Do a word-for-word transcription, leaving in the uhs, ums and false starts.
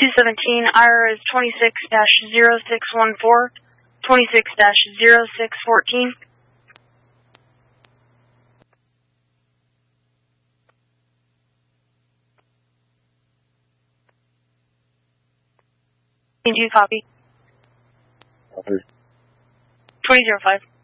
two seventeen, I R is twenty-six dash zero six one four, twenty-six dash zero six fourteen. Can you copy? Copy. twenty zero five.